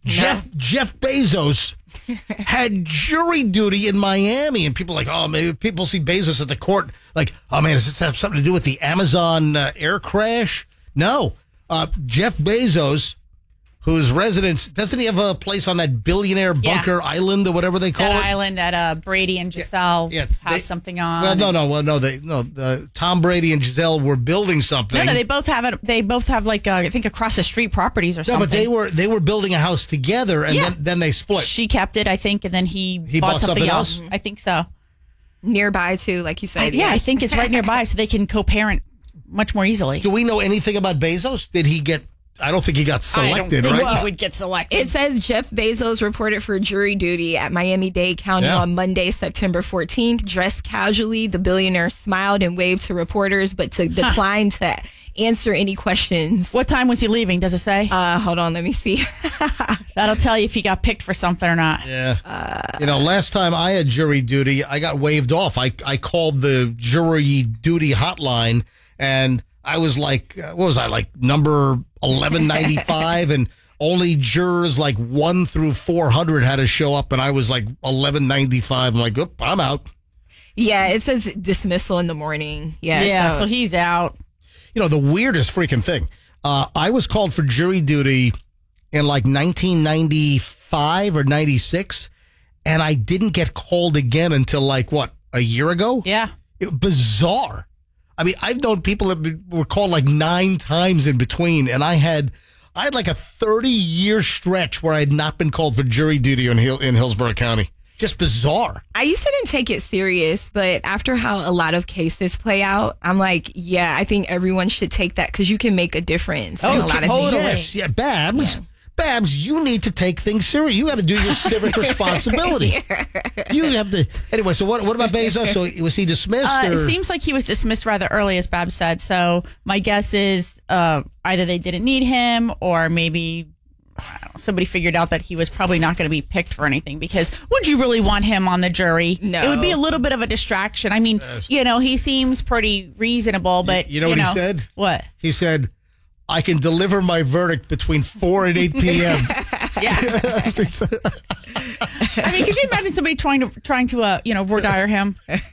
Jeff Bezos had jury duty in Miami, and people are like, oh, maybe people see Bezos at the court like, oh man, does this have something to do with the Amazon air crash? No, Jeff Bezos, whose residence, doesn't he have a place on that billionaire bunker island or whatever they call that it? island that Brady and Giselle have something on. Well, Tom Brady and Giselle were building something. No, they both have it. They both have I think across the street properties or something. No, but they were building a house together, and then they split. She kept it, I think, and then he bought something else. I think so. Nearby too, like you said. I think it's right nearby, so they can co-parent much more easily. Do we know anything about Bezos? Did he get? I don't think he got selected, I don't think right? he would get selected. It says Jeff Bezos reported for jury duty at Miami-Dade County on Monday, September 14th. Dressed casually, the billionaire smiled and waved to reporters, but declined to answer any questions. What time was he leaving? Does it say? Hold on, let me see. That'll tell you if he got picked for something or not. Yeah. Last time I had jury duty, I got waved off. I called the jury duty hotline, and I was like, what was I, like number 1195? And only jurors like 1 through 400 had to show up, and I was like 1195. I'm like, I'm out. Yeah, it says dismissal in the morning. So he's out. The weirdest freaking thing. I was called for jury duty in like 1995 or 96, and I didn't get called again until like, a year ago? Yeah. Bizarre. I mean, I've known people that were called like 9 times in between, and I had like a 30-year stretch where I had not been called for jury duty in Hillsborough County. Just bizarre. I used to didn't take it serious, but after how a lot of cases play out, I'm like, I think everyone should take that because you can make a difference in a lot of things. Yes, Babs. Babs, you need to take things serious. You got to do your civic responsibility. You have to. Anyway, so what about Bezos? So was he dismissed? It seems like he was dismissed rather early, as Babs said. So my guess is either they didn't need him, or maybe somebody figured out that he was probably not going to be picked for anything. Because would you really want him on the jury? No. It would be a little bit of a distraction. I mean, he seems pretty reasonable, but you know what he said? What? He said, I can deliver my verdict between 4 and 8 p.m. Yeah. I mean, could you imagine somebody trying to voir dire him?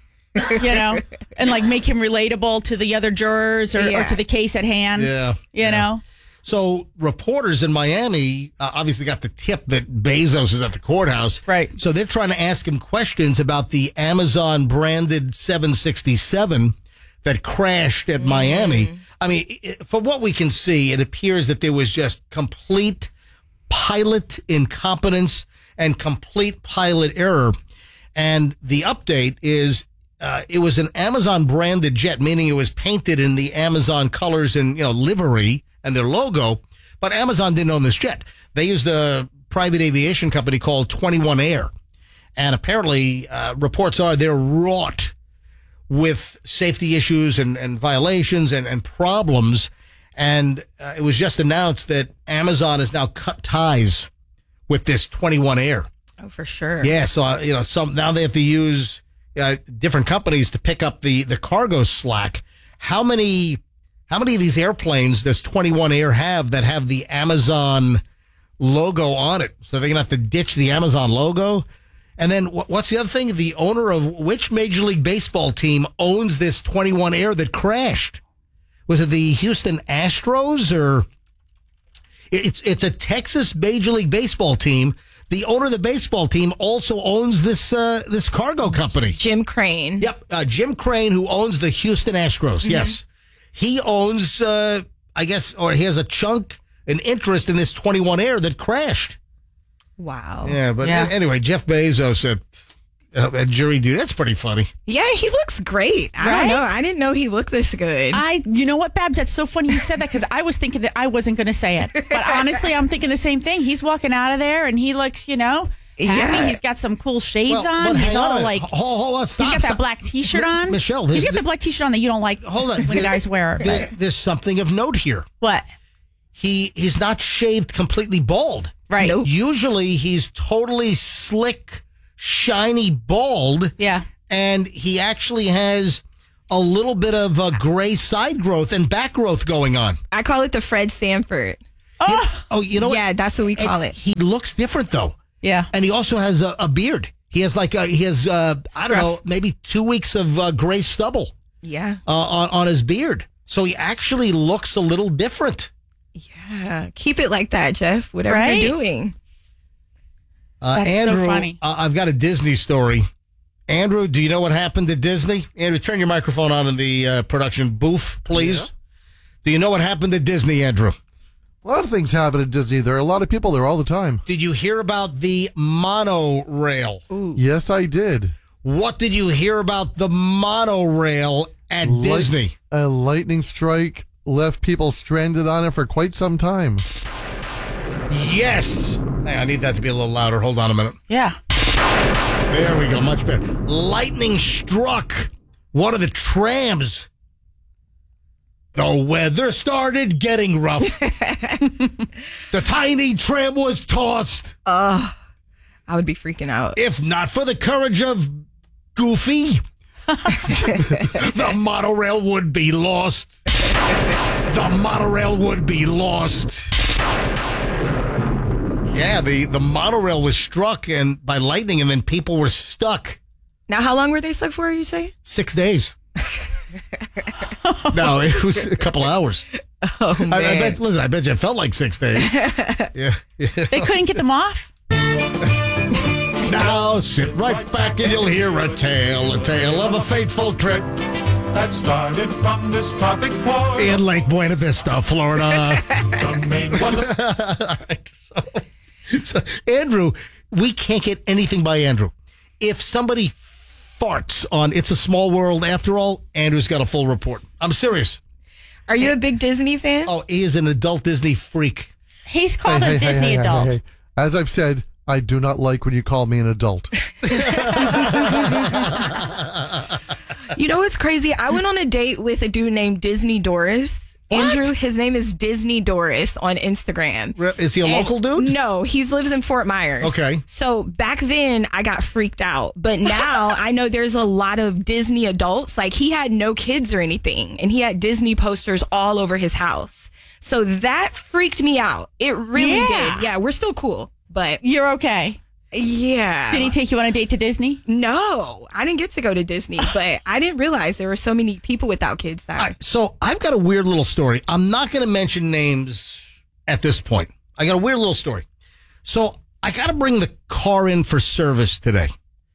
And like make him relatable to the other jurors or to the case at hand. Yeah. You know? So reporters in Miami obviously got the tip that Bezos is at the courthouse. Right. So they're trying to ask him questions about the Amazon branded 767 that crashed at Miami. I mean, from what we can see, it appears that there was just complete pilot incompetence and complete pilot error. And the update is it was an Amazon branded jet, meaning it was painted in the Amazon colors and, livery and their logo. But Amazon didn't own this jet. They used a private aviation company called 21 Air. And apparently reports are they're wrought with safety issues and violations and problems. And it was just announced that Amazon has now cut ties with this 21 Air. Oh, for sure. Yeah, so, now they have to use different companies to pick up the cargo slack. How many of these airplanes does 21 Air have that have the Amazon logo on it? So they're going to have to ditch the Amazon logo. And then what's the other thing? The owner of which Major League Baseball team owns this 21 Air that crashed? Was it the Houston Astros or it's a Texas Major League Baseball team? The owner of the baseball team also owns this cargo company. Jim Crane. Yep, Jim Crane, who owns the Houston Astros. Mm-hmm. Yes, he owns, I guess, or he has an interest in this 21 Air that crashed. Wow. Yeah, but anyway, Jeff Bezos at jury duty. That's pretty funny. Yeah, he looks great. I don't know. I didn't know he looked this good. You know what, Babs? That's so funny you said that because I was thinking that I wasn't going to say it. But honestly, I'm thinking the same thing. He's walking out of there and he looks, happy. Yeah. He's got some cool shades on. But He's all like, hold on, stop. He's got that black T-shirt on. Michelle, he's got the black T-shirt on that you don't like. Hold on, when guys wear. There's something of note here. What? He's not shaved completely bald. Right. Nope. Usually he's totally slick, shiny bald. Yeah. And he actually has a little bit of gray side growth and back growth going on. I call it the Fred Sanford. You know what? Yeah, that's what we call it. He looks different though. Yeah. And he also has a beard. He has I don't know, maybe 2 weeks of gray stubble. Yeah. On his beard. So he actually looks a little different. Yeah. Keep it like that, Jeff. Whatever Right? you're doing. That's Andrew, so funny. I've got a Disney story. Andrew, do you know what happened at Disney? Andrew, turn your microphone on in the production booth, please. Yeah. Do you know what happened at Disney, Andrew? A lot of things happen at Disney. There are a lot of people there all the time. Did you hear about the monorail? Yes, I did. What did you hear about the monorail at Disney? A lightning strike left people stranded on it for quite some time. Yes. Hey, I need that to be a little louder. Hold on a minute. Yeah. There we go. Much better. Lightning struck one of the trams. The weather started getting rough. The tiny tram was tossed. I would be freaking out. If not for the courage of Goofy, the monorail would be lost. The monorail would be lost. Yeah, the monorail was struck by lightning, and then people were stuck. Now, how long were they stuck for, you say? 6 days. No, it was a couple hours. Oh, man. I bet you it felt like 6 days. Yeah. They couldn't get them off? Now sit right back and you'll hear a tale of a fateful trip that started from this tropic port. in Lake Buena Vista, Florida. The main one. All right, so Andrew, we can't get anything by Andrew. If somebody farts on It's a Small World, after all, Andrew's got a full report. I'm serious. Are you a big Disney fan? Oh, he is an adult Disney freak. He's called a Disney adult. As I've said, I do not like when you call me an adult. You know what's crazy? I went on a date with a dude named Disney Doris. Andrew, his name is Disney Doris on Instagram. Is he a local dude? No, he lives in Fort Myers. Okay. So back then, I got freaked out. But now I know there's a lot of Disney adults. Like, he had no kids or anything, and he had Disney posters all over his house. So that freaked me out. It really did. Yeah, we're still cool, but You're okay. yeah. Did he take you on a date to Disney? No, I didn't get to go to Disney, but I didn't realize there were so many people without kids there. All right, so I've got a weird little story. I'm not going to mention names at this point. I got a weird little story. So I got to bring the car in for service today.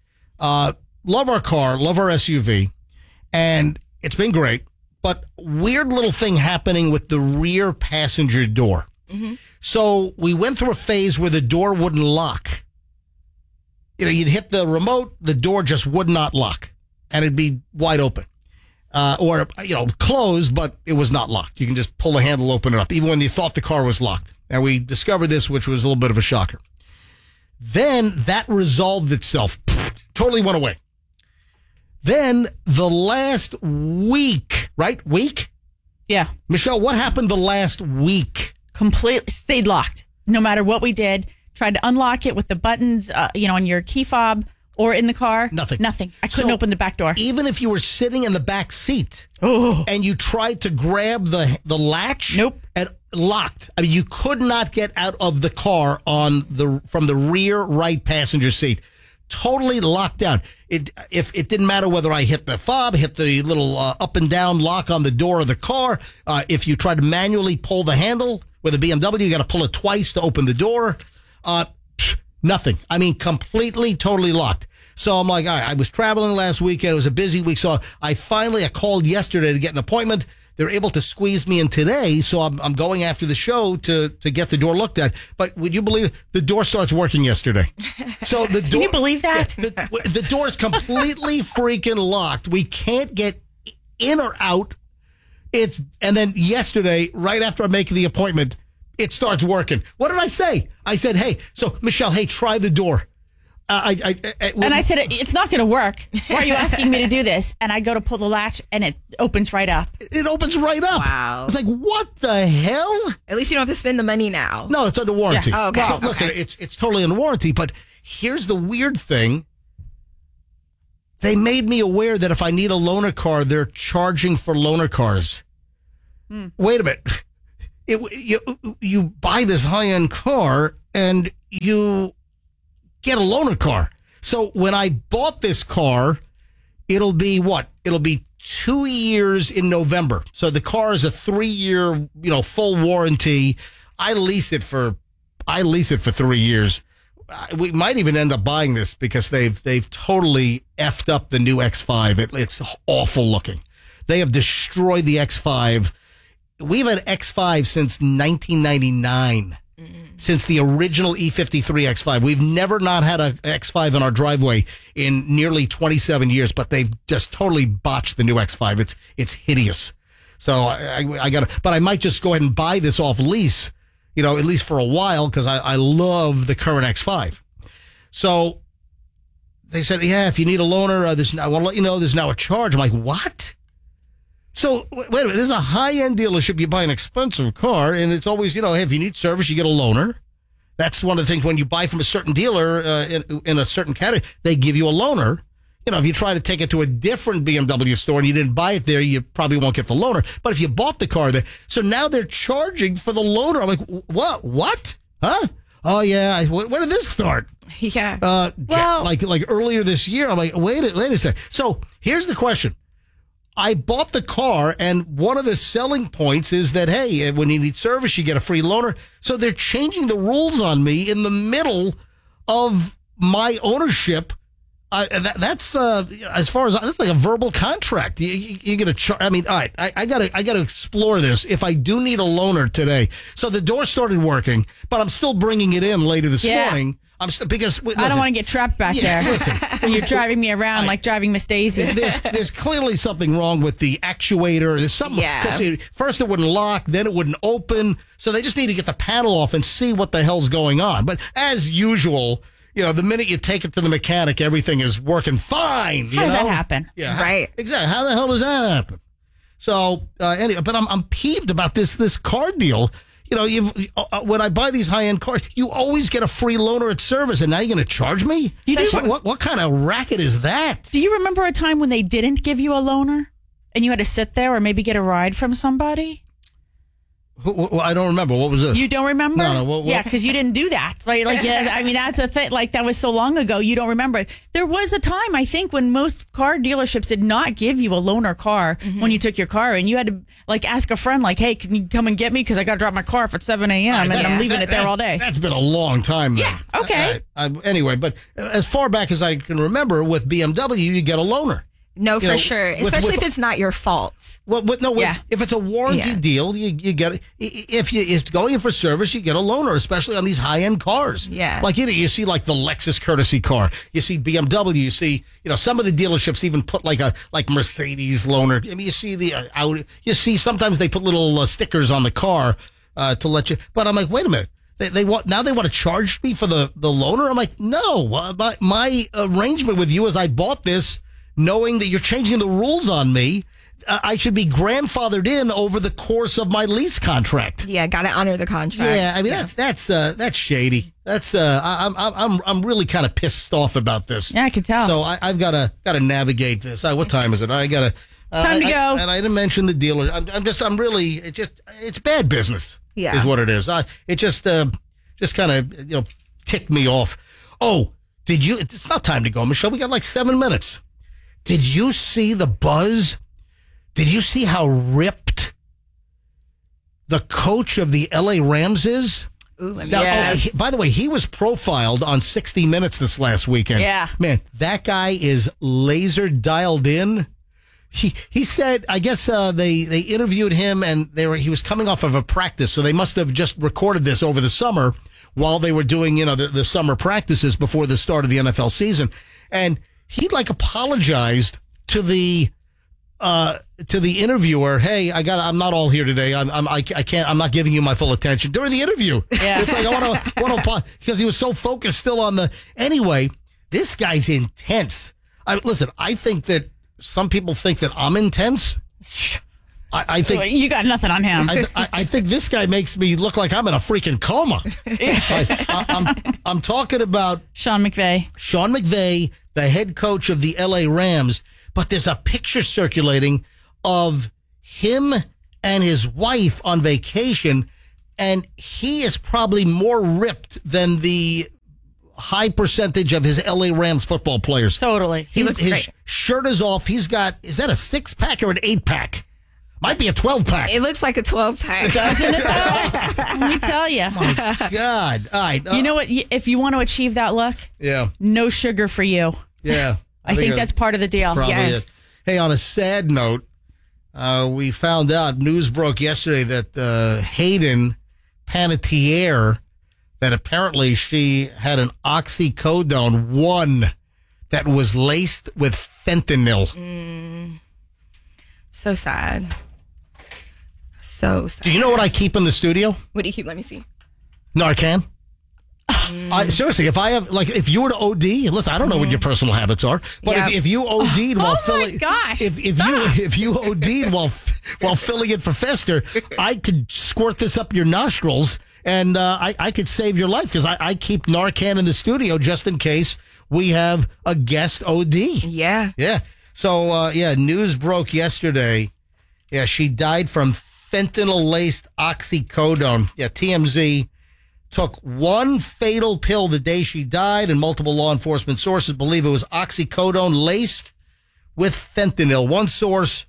Love our car, love our SUV, and it's been great. But weird little thing happening with the rear passenger door. Mm-hmm. So we went through a phase where the door wouldn't lock. You know, you'd hit the remote, the door just would not lock, and it'd be wide open. Or, you know, closed, but it was not locked. You can just pull the handle, open it up, even when you thought the car was locked. And we discovered this, which was a little bit of a shocker. Then that resolved itself. Totally went away. Then the last week, right? Week? Yeah. Michelle, what happened the last week? Completely stayed locked. No matter what we did, tried to unlock it with the buttons, on your key fob or in the car. Nothing. I couldn't open the back door. Even if you were sitting in the back seat and you tried to grab the latch, Nope. and locked. I mean, you could not get out of the car from the rear right passenger seat. Totally locked down. It didn't matter whether I hit the fob, hit the little up and down lock on the door of the car. If you tried to manually pull the handle with a BMW, you got to pull it twice to open the door. Nothing. I mean, completely, totally locked. So I'm like, all right, I was traveling last weekend. It was a busy week. So I called yesterday to get an appointment. They're able to squeeze me in today. So I'm going after the show to get the door looked at. But would you believe it? The door starts working yesterday? So the door. Can you believe that? The door is completely freaking locked. We can't get in or out. And then yesterday, right after I'm making the appointment, it starts working. What did I say? I said, hey, so Michelle, hey, try the door. And I said, it's not going to work. Why are you asking me to do this? And I go to pull the latch and it opens right up. It opens right up. Wow. It's like, what the hell? At least you don't have to spend the money now. No, it's under warranty. Yeah. Oh, okay. So Okay. listen, it's totally under warranty. But here's the weird thing. They made me aware that if I need a loaner car, they're charging for loaner cars. Wait a minute. you buy this high-end car and you get a loaner car. So when I bought this car, it'll be what? It'll be 2 years in November. So the car is a 3-year, full warranty. I lease it for 3 years. We might even end up buying this because they've totally effed up the new X5. It's awful looking. They have destroyed the X5. We've had X5 since 1999. Since the original E53 X5. We've never not had an X5 in our driveway in nearly 27 years, but they've just totally botched the new X5. It's hideous. So but I might just go ahead and buy this off lease, at least for a while, because I love the current X5. So they said, yeah, if you need a loaner, I want to let you know there's now a charge. I'm like, what? So, wait a minute, this is a high-end dealership. You buy an expensive car, and it's always, hey, if you need service, you get a loaner. That's one of the things when you buy from a certain dealer in a certain category, they give you a loaner. If you try to take it to a different BMW store and you didn't buy it there, you probably won't get the loaner. But if you bought the car there, so now they're charging for the loaner. I'm like, what? What? Huh? Oh, yeah. When did this start? Yeah. Like earlier this year. I'm like, wait a second. So here's the question. I bought the car, and one of the selling points is that, hey, when you need service, you get a free loaner. So they're changing the rules on me in the middle of my ownership. That's as far as that's like a verbal contract. You get a charge. I mean, all right, I gotta explore this. If I do need a loaner today, so the door started working, but I'm still bringing it in later this morning. Because listen, I don't want to get trapped back there. Listen, when you're driving me around like driving Miss Daisy. There's clearly something wrong with the actuator. There's something. Yeah. First it wouldn't lock, then it wouldn't open. So they just need to get the panel off and see what the hell's going on. But as usual, the minute you take it to the mechanic, everything is working fine. How does that happen? Yeah, right. Exactly. How the hell does that happen? So anyway, but I'm peeved about this car deal. When I buy these high-end cars, you always get a free loaner at service, and now you're going to charge me? You do? What kind of racket is that? Do you remember a time when they didn't give you a loaner and you had to sit there or maybe get a ride from somebody? I don't remember. What was this? You don't remember? No. What? Yeah, because you didn't do that. Right? Like, yeah, I mean, that's a thing. Like, that was so long ago, you don't remember. There was a time, I think, when most car dealerships did not give you a loaner car when you took your car, and you had to, ask a friend, hey, can you come and get me? Because I got to drop my car off at 7 a.m., and I'm leaving it there all day. That's been a long time, though. Yeah, okay. Anyway, but as far back as I can remember, with BMW, you get a loaner. No, for sure. Especially if it's not your fault. Well, if it's a warranty deal, you get it. If it's going in for service, you get a loaner, especially on these high-end cars. Yeah. You see the Lexus courtesy car. You see BMW. You see, some of the dealerships even put like Mercedes loaner. I mean, you see the Audi. You see sometimes they put little stickers on the car to let you. But I'm like, wait a minute. They want to charge me for the loaner. I'm like, no. My arrangement with you is I bought this knowing that you're changing the rules on me. I should be grandfathered in over the course of my lease contract. Yeah, got to honor the contract. Yeah, I mean that's shady. That's I'm really kind of pissed off about this. Yeah, I can tell. So I've got to navigate this. What time is it? I got to time to go. And I didn't mention the dealer. It's bad business. Yeah, is what it is. It just kind of ticked me off. Oh, did you? It's not time to go, Michelle. We got 7 minutes. Did you see the buzz? Did you see how ripped the coach of the LA Rams is? Ooh, now, yes. By the way, he was profiled on 60 Minutes this last weekend. Yeah. Man, that guy is laser dialed in. He said, I guess they interviewed him, and he was coming off of a practice, so they must have just recorded this over the summer while they were doing the summer practices before the start of the NFL season. And he apologized to the interviewer. Hey, I'm not all here today. I'm not giving you my full attention during the interview. Yeah. It's I want to because he was so focused still on anyway. This guy's intense. Listen, I think that some people think that I'm intense. I think you got nothing on him. I think this guy makes me look like I'm in a freaking coma. I'm talking about Sean McVay, the head coach of the LA Rams. But there's a picture circulating of him and his wife on vacation, and he is probably more ripped than the high percentage of his LA Rams football players. Totally. He looks his great. shirt is off. He's got, is that a 6-pack or an 8-pack? Might be a 12-pack. It looks like a 12-pack. Doesn't it though? Let me tell you. God. All right. You know what? If you want to achieve that look, Yeah. no sugar for you. Yeah. I think that's part of the deal. Probably Yes. it. Hey, on a sad note, we found out, news broke yesterday that Hayden Panettiere, that apparently she had an oxycodone 1 that was laced with fentanyl. So sad. So sad. Do you know what I keep in the studio? What do you keep? Let me see. Narcan. Seriously, if you were to OD, listen, I don't know what your personal habits are, but Yep. if you OD'd while Oh my filling, gosh, if you OD'd while filling it for Fester, I could squirt this up your nostrils and I could save your life because I keep Narcan in the studio just in case we have a guest OD. Yeah. Yeah. So news broke yesterday. Yeah, she died from fentanyl-laced oxycodone. Yeah, TMZ took one fatal pill the day she died, and multiple law enforcement sources believe it was oxycodone laced with fentanyl. One source,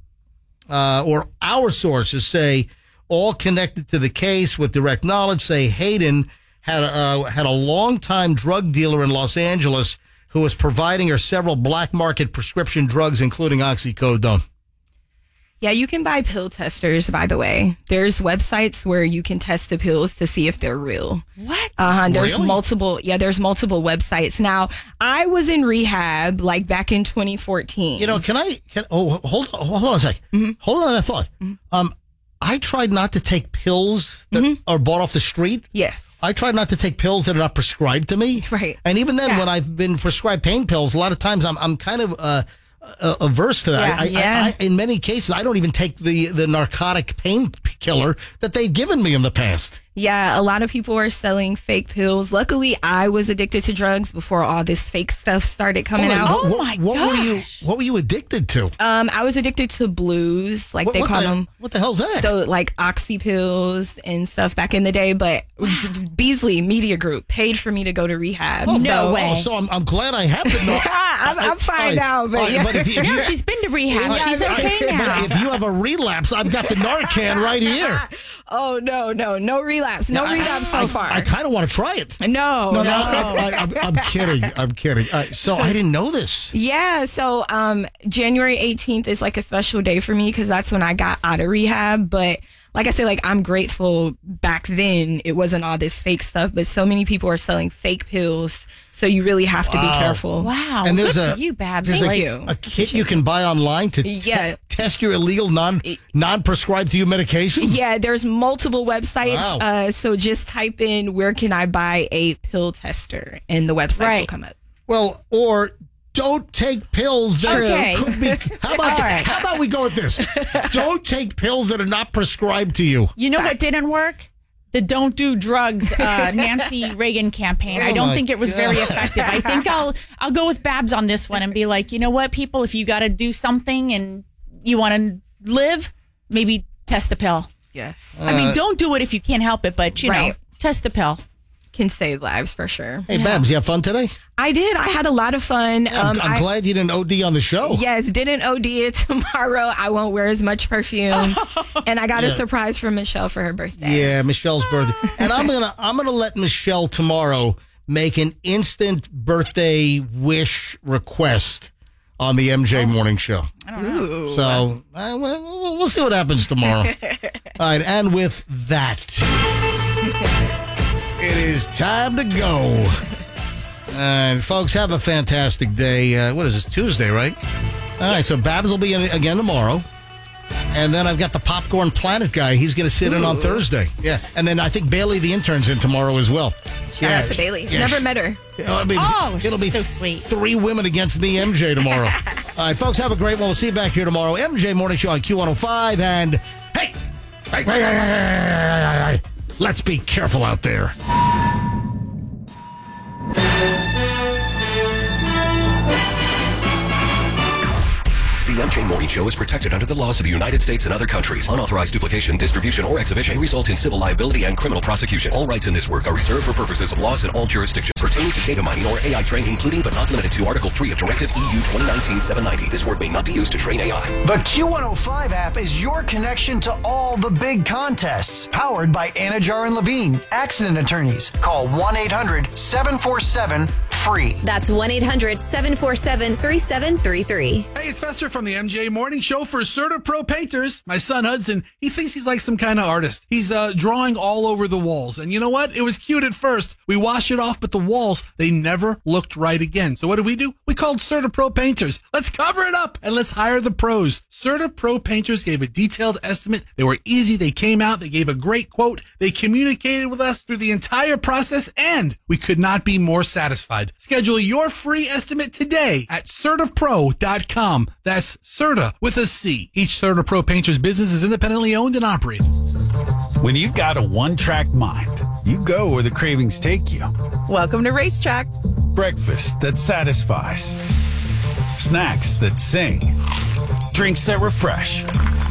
or our sources, say all connected to the case with direct knowledge, say Hayden had a long-time drug dealer in Los Angeles who was providing her several black market prescription drugs, including oxycodone. Yeah, you can buy pill testers, by the way. There's websites where you can test the pills to see if they're real. What? There's Really? multiple websites. Now, I was in rehab like back in 2014. You know, hold on a sec. Hold on that thought. I tried not to take pills that are bought off the street. Yes. I tried not to take pills that are not prescribed to me. Right. And even then, Yeah. when I've been prescribed pain pills, a lot of times I'm kind of averse to that. Yeah. In many cases, I don't even take the narcotic painkiller that they've given me in the past. Yeah, a lot of people are selling fake pills. Luckily, I was addicted to drugs before all this fake stuff started coming Hold on, out. Oh my gosh. What were you addicted to? I was addicted to blues, like they call them. What the hell's that? So like oxy pills and stuff back in the day, but Beasley Media Group paid for me to go to rehab. Oh, No way. So I'm glad I have to know. I'm fine now, but yeah. But if you, No, she's been to rehab. She's okay now. But if you have a relapse, I've got the Narcan right here. Oh no relapse, no relapse so far. I kind of want to try it. No. I'm kidding. I'm kidding. So I didn't know this. Yeah, so January 18th is like a special day for me because that's when I got out of rehab. But like I said, like I'm grateful back then it wasn't all this fake stuff, but so many people are selling fake pills. So you really have to be careful. Wow. And there's Good for you, Babs. there's Thank a, you. a kit you can buy online to Yeah. test your illegal non-prescribed to you medication. Yeah, there's multiple websites. Wow. So just type in where can I buy a pill tester and the websites will Right. come up. Well, or don't take pills that Okay. could be. How about All right. how about we go with this? Don't take pills that are not prescribed to you. You know what didn't work? The Don't Do Drugs Nancy Reagan campaign. I Oh don't my think it was very effective. I think I'll go with Babs on this one and be like, you know what, people, if you got to do something and you want to live, maybe test the pill. Yes. I mean, don't do it if you can't help it, but you know, Right. test the pill. Can save lives for sure. Hey, Babs, you have fun today? I did. I had a lot of fun. I'm glad you didn't OD on the show. Yes, didn't OD it tomorrow. I won't wear as much perfume. And I got a surprise from Michelle for her birthday. Yeah, Michelle's birthday. And I'm gonna let Michelle tomorrow make an instant birthday wish request on the MJ Morning Show. Ooh. So we'll see what happens tomorrow. All right, and with that, it is time to go. And folks, have a fantastic day. What is this, Tuesday, right? All right, so Babs will be in again tomorrow. And then I've got the Popcorn Planet guy. He's going to sit in on Thursday. Yeah. And then I think Bailey, the intern's in tomorrow as well. Shout out to Bailey. Yeah, Never met her. I mean, Oh, it'll be she's so sweet. 3 women against me, MJ, tomorrow. All right, folks, have a great one. We'll see you back here tomorrow. MJ Morning Show on Q105. And hey, let's be careful out there. The MJ Morning Show is protected under the laws of the United States and other countries. Unauthorized duplication, distribution, or exhibition may result in civil liability and criminal prosecution. All rights in this work are reserved for purposes of laws in all jurisdictions pertaining to data mining or AI training, including but not limited to Article 3 of Directive EU 2019-790. This work may not be used to train AI. The Q105 app is your connection to all the big contests. Powered by Anajar and Levine, accident attorneys. Call 1-800-747-FREE. That's 1-800-747-3733. Hey, it's Fester from the MJ Morning Show for Certa Pro Painters. My son Hudson, he thinks he's like some kind of artist. He's drawing all over the walls. And you know what? It was cute at first. We washed it off, but the walls, they never looked right again. So what did? We called Certa Pro Painters. Let's cover it up and let's hire the pros. Certa Pro Painters gave a detailed estimate. They were easy. They came out. They gave a great quote. They communicated with us through the entire process, and we could not be more satisfied. Schedule your free estimate today at CertaPro.com. That's Certa with a C. Each Certa Pro Painters business is independently owned and operated. When you've got a one-track mind, you go where the cravings take you. Welcome to Racetrack. Breakfast that satisfies. Snacks that sing. Drinks that refresh.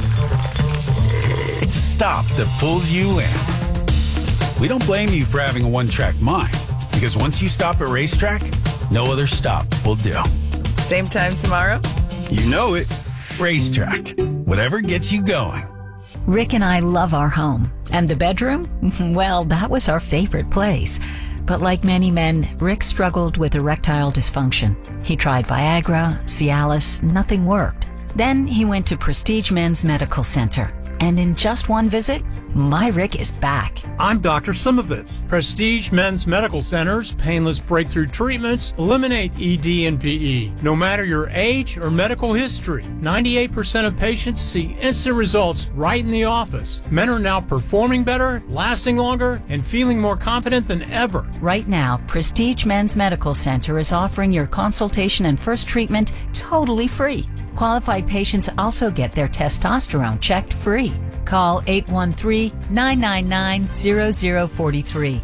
It's a stop that pulls you in. We don't blame you for having a one-track mind, because once you stop at Racetrack, no other stop will do. Same time tomorrow? You know it. Racetrack. Whatever gets you going. Rick and I love our home. And the bedroom? Well, that was our favorite place. But like many men, Rick struggled with erectile dysfunction. He tried Viagra, Cialis, nothing worked. Then he went to Prestige Men's Medical Center. And in just one visit, my Rick is back. I'm Dr. Simovitz. Prestige Men's Medical Center's painless breakthrough treatments eliminate ED and PE. No matter your age or medical history, 98% of patients see instant results right in the office. Men are now performing better, lasting longer, and feeling more confident than ever. Right now, Prestige Men's Medical Center is offering your consultation and first treatment totally free. Qualified patients also get their testosterone checked free. Call 813-999-0043.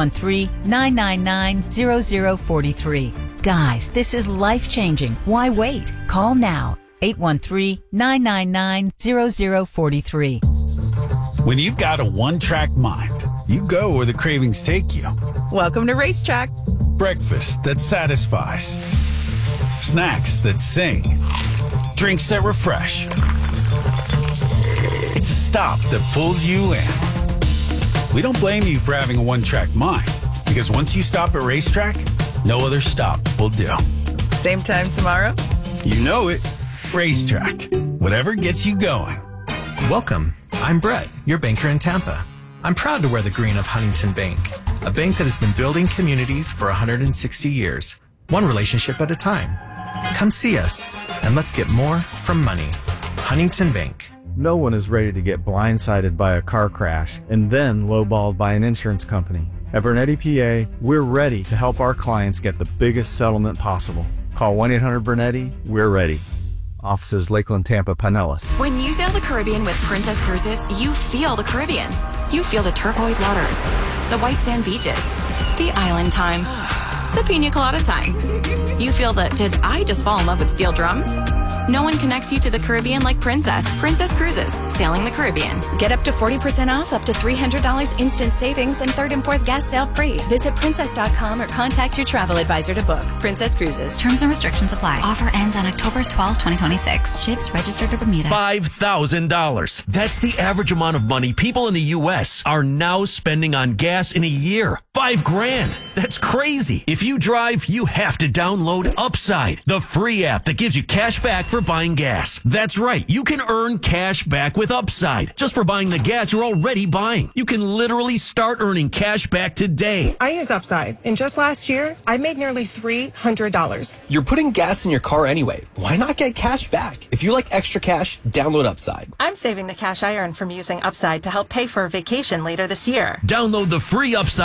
813-999-0043. Guys, this is life-changing. Why wait? Call now. 813-999-0043. When you've got a one-track mind, you go where the cravings take you. Welcome to Racetrack. Breakfast that satisfies. Snacks that sing. Drinks that refresh. It's a stop that pulls you in. We don't blame you for having a one-track mind, because once you stop at Racetrack, no other stop will do. Same time tomorrow? You know it. Racetrack. Whatever gets you going. Welcome. I'm Brett, your banker in Tampa. I'm proud to wear the green of Huntington Bank, a bank that has been building communities for 160 years, one relationship at a time. Come see us, and let's get more from money. Huntington Bank. No one is ready to get blindsided by a car crash and then lowballed by an insurance company. At Bernetti PA, we're ready to help our clients get the biggest settlement possible. Call 1-800-BERNETTI. We're ready. Offices Lakeland, Tampa, Pinellas. When you sail the Caribbean with Princess Cruises, you feel the Caribbean. You feel the turquoise waters, the white sand beaches, the island time, the pina colada time. You feel the, did I just fall in love with steel drums? No one connects you to the Caribbean like Princess. Princess Cruises, sailing the Caribbean. Get up to 40% off, up to $300 instant savings, and third and fourth gas sale free. Visit princess.com or contact your travel advisor to book. Princess Cruises. Terms and restrictions apply. Offer ends on October 12, 2026. Ships registered to Bermuda. $5,000. That's the average amount of money people in the U.S. are now spending on gas in a year. $5,000. That's crazy. If you drive, you have to download Upside, the free app that gives you cash back for buying gas. That's right. You can earn cash back with Upside just for buying the gas you're already buying. You can literally start earning cash back today. I use Upside, and just last year, I made nearly $300. You're putting gas in your car anyway. Why not get cash back? If you like extra cash, download Upside. I'm saving the cash I earn from using Upside to help pay for a vacation later this year. Download the free Upside app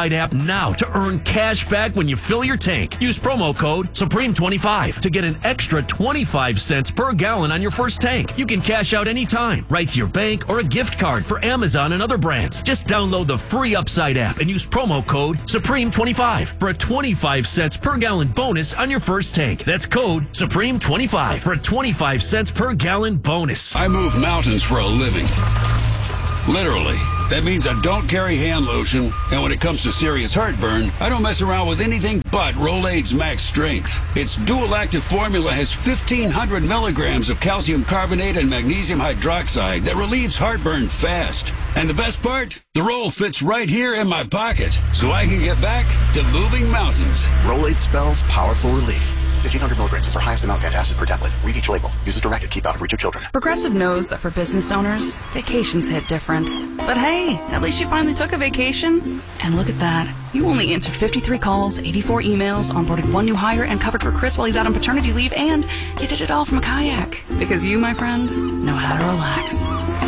now to earn cash back when you fill your tank. Use promo code Supreme25 to get an extra 25 cents per gallon on your first tank. You can cash out anytime, right to your bank or a gift card for Amazon and other brands. Just download the free Upside app and use promo code Supreme25 for a 25 cents per gallon bonus on your first tank. That's code Supreme25 for a 25 cents per gallon bonus. I move mountains for a living. Literally. That means I don't carry hand lotion, and when it comes to serious heartburn, I don't mess around with anything but Rolaids Max Strength. Its dual-active formula has 1,500 milligrams of calcium carbonate and magnesium hydroxide that relieves heartburn fast. And the best part? The roll fits right here in my pocket, so I can get back to moving mountains. Rolaids spells powerful relief. 1,500 milligrams is our highest amount of antacid per tablet. Read each label. Use as directed. Keep out of reach of children. Progressive knows that for business owners, vacations hit different. But hey, at least you finally took a vacation. And look at that. You only answered 53 calls, 84 emails, onboarded 1 new hire, and covered for Chris while he's out on paternity leave, and you did it all from a kayak. Because you, my friend, know how to relax.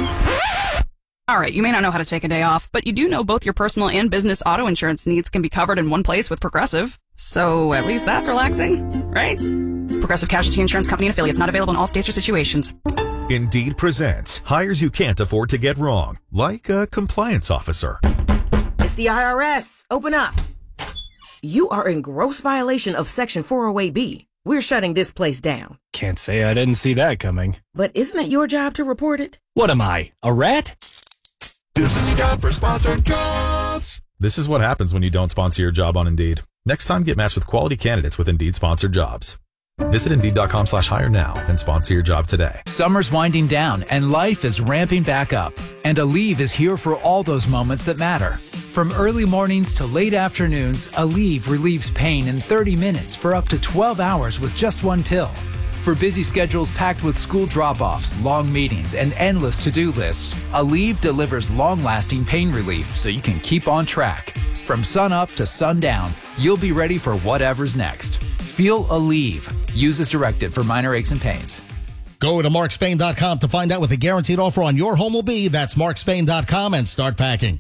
All right, you may not know how to take a day off, but you do know both your personal and business auto insurance needs can be covered in one place with Progressive. So at least that's relaxing, right? Progressive Casualty Insurance Company and affiliates, not available in all states or situations. Indeed presents hires you can't afford to get wrong, like a compliance officer. It's the IRS. Open up. You are in gross violation of Section 408B. We're shutting this place down. Can't say I didn't see that coming. But isn't it your job to report it? What am I, a rat? This is your job for sponsored jobs. This is what happens when you don't sponsor your job on Indeed. Next time, get matched with quality candidates with Indeed sponsored jobs. Visit Indeed.com/hire now and sponsor your job today. Summer's winding down and life is ramping back up. And Aleve is here for all those moments that matter. From early mornings to late afternoons, Aleve relieves pain in 30 minutes for up to 12 hours with just one pill. For busy schedules packed with school drop-offs, long meetings, and endless to-do lists, Aleve delivers long-lasting pain relief so you can keep on track. From sun up to sundown, you'll be ready for whatever's next. Feel Aleve. Use as directed for minor aches and pains. Go to markspain.com to find out what the guaranteed offer on your home will be. That's markspain.com and start packing.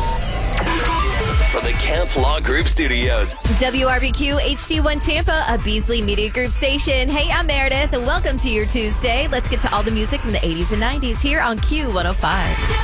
From the Camp Law Group Studios. WRBQ HD1 Tampa, a Beasley Media Group station. Hey, I'm Meredith, and welcome to your Tuesday. Let's get to all the music from the 80s and 90s here on Q105.